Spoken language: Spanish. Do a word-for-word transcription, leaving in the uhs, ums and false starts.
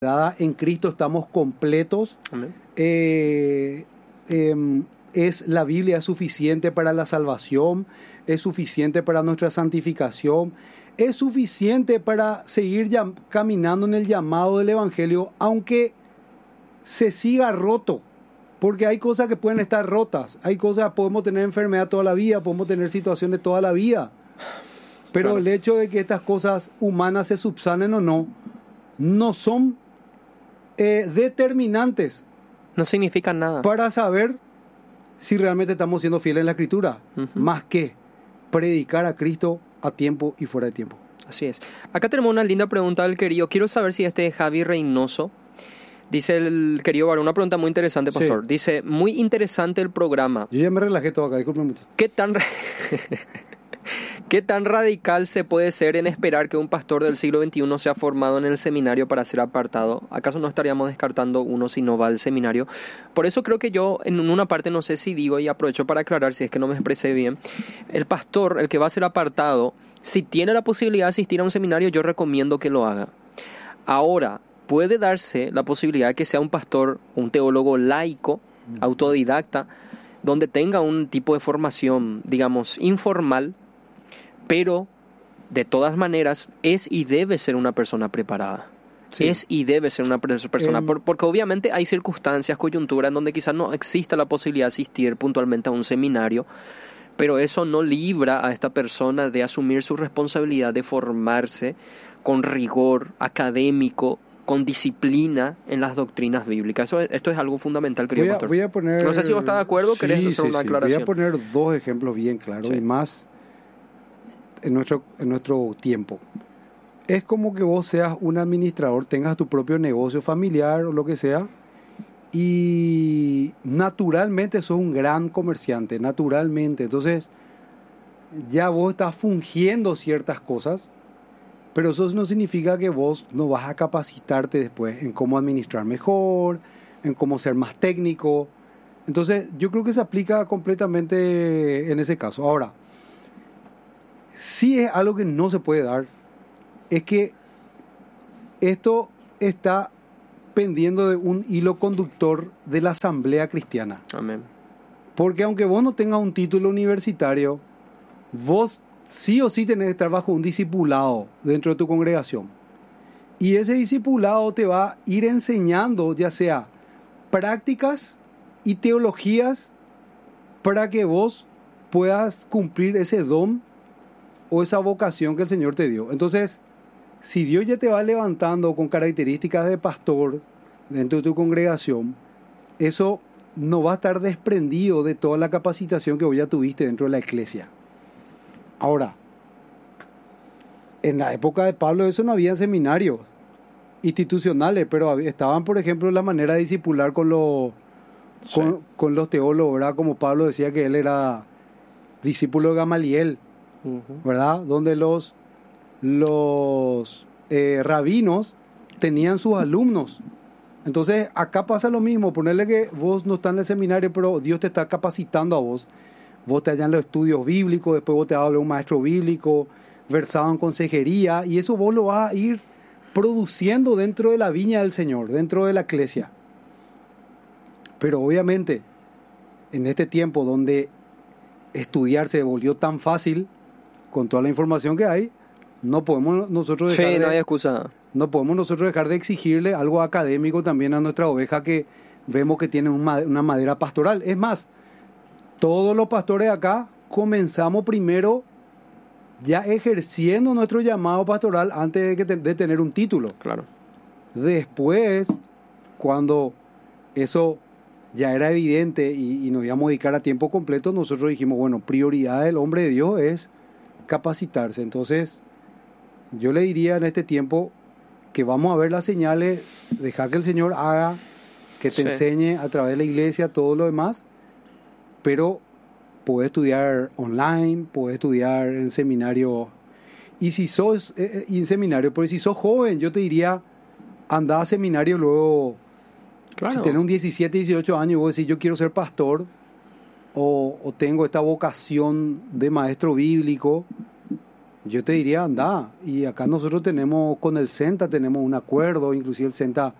dada en Cristo estamos completos. Amén. Eh, eh, es la Biblia es suficiente para la salvación, es suficiente para nuestra santificación, es suficiente para seguir llam- caminando en el llamado del Evangelio, aunque se siga roto, porque hay cosas que pueden estar rotas, hay cosas, podemos tener enfermedad toda la vida, podemos tener situaciones toda la vida, pero Claro. el hecho de que estas cosas humanas se subsanen o no, no son eh, determinantes No significa nada. para saber si realmente estamos siendo fieles en la Escritura, Ujú. más que predicar a Cristo a tiempo y fuera de tiempo. Así es. Acá tenemos una linda pregunta del querido. Quiero saber si este es Javi Reynoso. Dice el querido varón, una pregunta muy interesante, pastor. Sí. Dice, muy interesante el programa. Yo ya me relajé todo acá, disculpen mucho. ¿Qué tan, ra- ¿Qué tan radical se puede ser en esperar que un pastor del siglo veintiuno sea formado en el seminario para ser apartado? ¿Acaso no estaríamos descartando uno si no va al seminario? Por eso creo que yo, en una parte, no sé si digo, y aprovecho para aclarar si es que no me expresé bien, el pastor, el que va a ser apartado, si tiene la posibilidad de asistir a un seminario, yo recomiendo que lo haga. Ahora, puede darse la posibilidad de que sea un pastor, un teólogo laico, autodidacta, donde tenga un tipo de formación, digamos, informal, pero de todas maneras es y debe ser una persona preparada. Sí. Es y debe ser una pers- persona, Em, por- porque obviamente hay circunstancias, coyunturas en donde quizás no exista la posibilidad de asistir puntualmente a un seminario, pero eso no libra a esta persona de asumir su responsabilidad de formarse con rigor académico, con disciplina en las doctrinas bíblicas. Eso es- esto es algo fundamental, querido Voy a, pastor. voy a poner... No sé si vos estás de acuerdo o querés hacer una Voy aclaración. a poner dos ejemplos bien claros, Sí. y más en nuestro, en nuestro tiempo. Es como que vos seas un administrador, tengas tu propio negocio familiar o lo que sea, y naturalmente sos un gran comerciante, naturalmente. Entonces, ya vos estás fungiendo ciertas cosas, pero eso no significa que vos no vas a capacitarte después en cómo administrar mejor, en cómo ser más técnico. Entonces, yo creo que se aplica completamente en ese caso. Ahora, sí es algo que no se puede dar, es que esto está pendiendo de un hilo conductor de la Asamblea Cristiana. Amén. Porque aunque vos no tengas un título universitario, vos sí o sí tenés que estar bajo un discipulado dentro de tu congregación. Y ese discipulado te va a ir enseñando, ya sea prácticas y teologías, para que vos puedas cumplir ese don o esa vocación que el Señor te dio. Entonces, si Dios ya te va levantando con características de pastor dentro de tu congregación, eso no va a estar desprendido de toda la capacitación que vos ya tuviste dentro de la iglesia. Ahora, en la época de Pablo eso no había seminarios institucionales, pero había- estaban, por ejemplo, la manera de discipular con los, Sí. con, con los teólogos, ¿verdad? Como Pablo decía que él era discípulo de Gamaliel, Ujú. ¿verdad? Donde los, los eh, rabinos tenían sus alumnos. Entonces, acá pasa lo mismo, ponerle que vos no estás en el seminario, pero Dios te está capacitando a vos. Vos te hallas en los estudios bíblicos, después vos te habla un maestro bíblico, versado en consejería, y eso vos lo vas a ir produciendo dentro de la viña del Señor, dentro de la iglesia. Pero obviamente, en este tiempo donde estudiar se volvió tan fácil, con toda la información que hay, no podemos nosotros Sí, dejar no hay de, excusa. no podemos nosotros dejar de exigirle algo académico también a nuestra oveja que vemos que tiene un ma- una madera pastoral. Es más, todos los pastores acá comenzamos primero ya ejerciendo nuestro llamado pastoral antes de, que te- de tener un título. Claro. Después, cuando eso ya era evidente y, y nos íbamos a dedicar a tiempo completo, nosotros dijimos, bueno, prioridad del hombre de Dios es capacitarse. Entonces, yo le diría en este tiempo que vamos a ver las señales, dejar que el Señor haga, que te Sí. enseñe a través de la iglesia todo lo demás, pero puedes estudiar online, puedes estudiar en seminario, y si sos eh, y en seminario, pero si sos joven, yo te diría, anda a seminario luego. Claro. Si tenés un diecisiete, dieciocho años y vos decís, yo quiero ser pastor, o, o tengo esta vocación de maestro bíblico, Yo te diría, anda. Y acá nosotros tenemos, con el CENTA tenemos un acuerdo, inclusive el CENTA